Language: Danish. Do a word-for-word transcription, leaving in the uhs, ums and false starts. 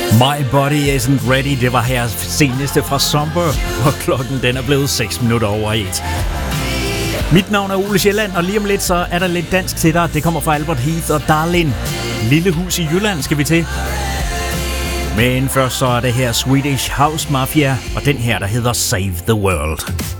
My Body Isn't Ready, det var her seneste fra Somber, og klokken den er blevet seks minutter over et. Mit navn er Ole Sjælland, og lige om lidt så er der lidt dansk til dig. Det kommer fra Albert Heath og Darlin. Lille hus i Jylland skal vi til. Men først så er det her Swedish House Mafia, og den her der hedder Save the World.